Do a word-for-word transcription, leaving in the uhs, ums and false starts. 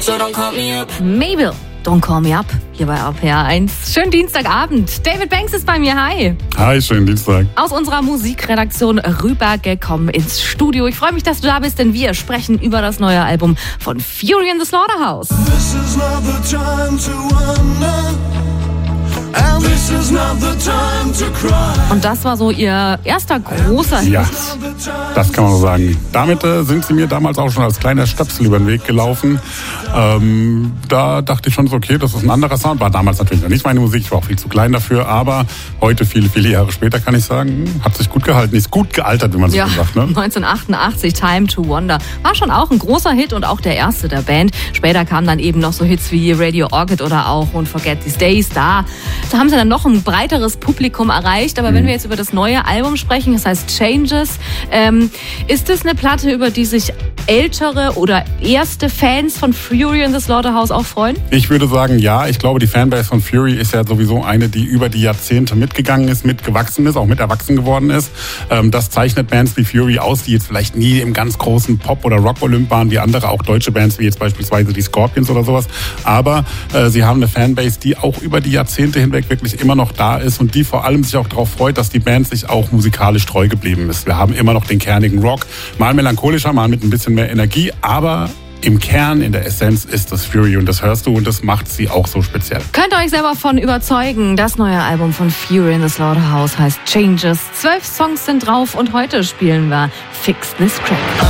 so don't call me up. Mabel, don't call me up, hier bei R P R eins. Schönen Dienstagabend. David Banks ist bei mir, hi. Hi, schönen Dienstag. Aus unserer Musikredaktion rübergekommen ins Studio. Ich freue mich, dass du da bist, denn wir sprechen über das neue Album von Fury in the Slaughterhouse. This is not the time to wonder. And this is not the time to cry. Und das war so ihr erster großer Hit. Ja, das kann man so sagen. Damit äh, sind sie mir damals auch schon als kleiner Stöpsel über den Weg gelaufen. Ähm, da dachte ich schon so, okay, das ist ein anderer Sound. War damals natürlich noch nicht meine Musik, ich war auch viel zu klein dafür. Aber heute, viele, viele Jahre später, kann ich sagen, hat sich gut gehalten. Ist gut gealtert, wie man so Ja, sagt. Ne? neunzehnhundertachtundachtzig, Time to Wonder. War schon auch ein großer Hit und auch der erste der Band. Später kamen dann eben noch so Hits wie Radio Orchid oder auch Won't Forget These Days. Da, da haben sie dann noch ein breiteres Publikum erreicht. Aber mhm. wenn wir jetzt über das neue Album sprechen, das heißt Changes, ähm, ist es eine Platte, über die sich ältere oder erste Fans von Fury in the Slaughterhouse auch freuen? Ich würde sagen, ja. Ich glaube, die Fanbase von Fury ist ja sowieso eine, die über die Jahrzehnte mitgegangen ist, mitgewachsen ist, auch mit erwachsen geworden ist. Das zeichnet Bands wie Fury aus, die jetzt vielleicht nie im ganz großen Pop- oder Rock-Olymp waren, wie andere, auch deutsche Bands, wie jetzt beispielsweise die Scorpions oder sowas. Aber äh, sie haben eine Fanbase, die auch über die Jahrzehnte hinweg wirklich immer noch da ist und die vor allem sich auch darauf freut, dass die Band sich auch musikalisch treu geblieben ist. Wir haben immer noch den kernigen Rock, mal melancholischer, mal mit ein bisschen mehr Energie, aber im Kern, in der Essenz ist das Fury und das hörst du und das macht sie auch so speziell. Könnt ihr euch selber von überzeugen. Das neue Album von Fury in the Slaughterhouse heißt Changes. Zwölf Songs sind drauf und heute spielen wir Fix This Crack.